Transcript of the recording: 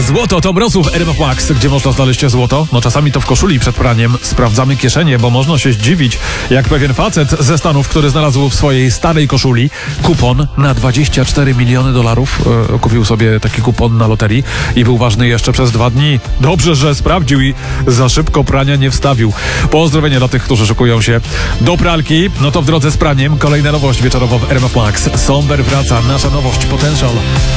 Złoto to brosów RMF Max. Gdzie można znaleźć złoto? No czasami to w koszuli przed praniem. Sprawdzamy kieszenie, bo można się zdziwić, jak pewien facet ze Stanów, który znalazł w swojej starej koszuli kupon na $24 miliony. Kupił sobie taki kupon na loterii i był ważny jeszcze przez 2 dni. Dobrze, że sprawdził i za szybko prania nie wstawił. Pozdrowienia dla tych, którzy szykują się do pralki. No to w drodze z praniem kolejna nowość wieczorowa w RMF Max. Somber wraca, nasza nowość Potential.